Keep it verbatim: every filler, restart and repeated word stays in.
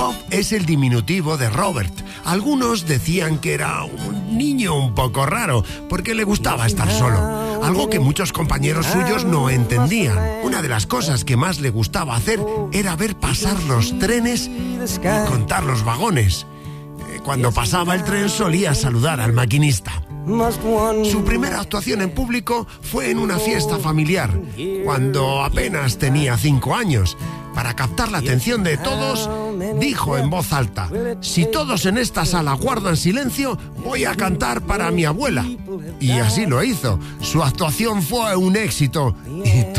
Bob es el diminutivo de Robert. Algunos decían que era un niño un poco raro, porque le gustaba estar solo, algo que muchos compañeros suyos no entendían. Una de las cosas que más le gustaba hacer era ver pasar los trenes y contar los vagones. Cuando pasaba el tren solía saludar al maquinista. Su primera actuación en público fue en una fiesta familiar, cuando apenas tenía cinco años. Para captar la atención de todos, dijo en voz alta: si todos en esta sala guardan silencio, voy a cantar para mi abuela. Y así lo hizo. Su actuación fue un éxito. Y